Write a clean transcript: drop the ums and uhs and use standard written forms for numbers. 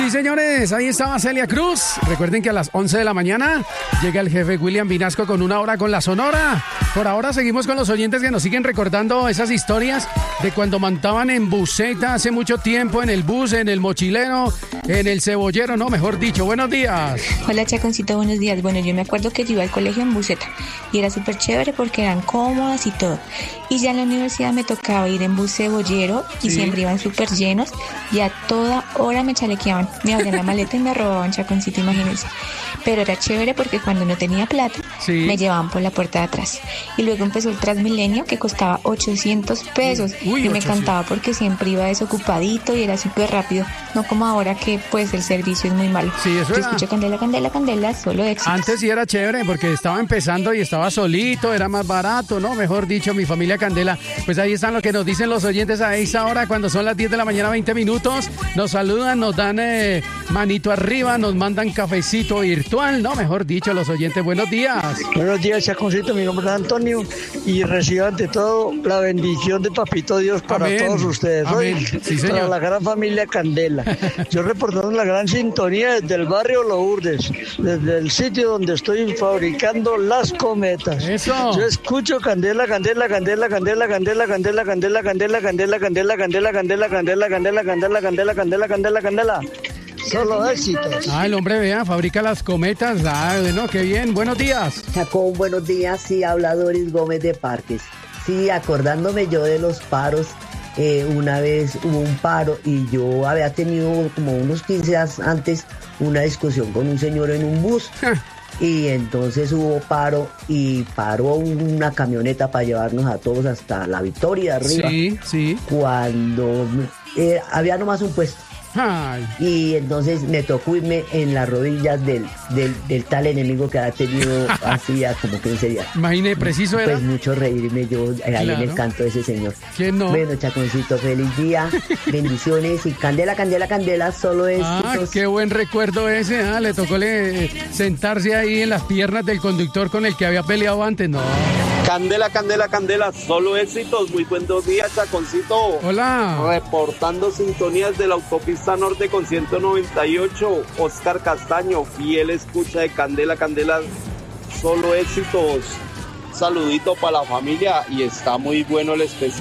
Sí, señores, ahí estaba Celia Cruz. Recuerden que a las 11 de la mañana llega el jefe William Vinasco con una hora con la Sonora. Por ahora seguimos con los oyentes que nos siguen recordando esas historias de cuando montaban en buseta hace mucho tiempo, en el bus, en el mochilero, en el cebollero, no, mejor dicho. Buenos días. Hola, Chaconcito, buenos días. Bueno, yo me acuerdo que yo iba al colegio en buseta y era súper chévere porque eran cómodas y todo. Y ya en la universidad me tocaba ir en bus cebollero y siempre iban súper llenos y a toda hora me chalequeaban, me abrían la maleta y me robaban, Chaconcito, imagínense. Pero era chévere porque cuando no tenía plata me llevaban por la puerta de atrás. Y luego empezó el Transmilenio que costaba 800 pesos. Uy, y me 800. encantaba porque siempre iba desocupadito y era súper rápido. No como ahora que pues el servicio es muy malo. Sí, eso Yo era. escucho Candela, Candela, Candela, solo éxitos. Antes sí era chévere porque estaba empezando y estaba solito, era más barato, ¿no? Mejor dicho, mi familia Candela. Pues ahí están lo que nos dicen los oyentes a esa hora cuando son las 10 de la mañana, 20 minutos. Nos saludan, nos dan manito arriba, nos mandan cafecito virtual, ¿no? Mejor dicho, los oyentes, buenos días. Buenos días, Chaconcito, mi nombre es Antonio y recibo ante todo la bendición de Papito Dios para Amén. todos ustedes. Amén. Hoy, Sí, para señor. la gran familia Candela. Yo reportando la gran sintonía desde el barrio Lourdes, desde el sitio donde estoy fabricando las cometas. Eso. Yo escucho Candela, Candela, Candela, Candela, Candela, Candela, Candela, Candela, Candela, Candela, Candela, Candela, Candela, Candela, Candela, Candela, Candela, Candela, Candela. Solo éxitos. Ah, el hombre, vea, fabrica las cometas. Ah, bueno, qué bien. Buenos días. Chacón, buenos días. Sí, habla Doris Gómez de Parques. Sí, acordándome yo de los paros, una vez hubo un paro y yo había tenido como unos 15 días antes una discusión con un señor en un bus. Y entonces hubo paro y paró una camioneta para llevarnos a todos hasta la Victoria arriba. Sí, sí. Cuando había nomás un puesto. Ay, Y entonces me tocó irme en las rodillas del tal enemigo que había tenido hacía como 15 días. imagine, preciso era. Pues mucho reírme yo ahí en Claro. el canto de ese señor. ¿Quién no? Bueno, Chaconcito, feliz día, bendiciones y Candela, Candela, Candela, solo Ah, éxitos. qué buen recuerdo ese. Ah, le tocó sentarse ahí en las piernas del conductor con el que había peleado antes. No. Candela, Candela, Candela, solo éxitos. Muy buenos días, Chaconcito. Hola. Reportando sintonías de la autopista norte con 198. Oscar Castaño, fiel escucha de Candela, Candela, solo éxitos. Saludito para la familia y está muy bueno el especial.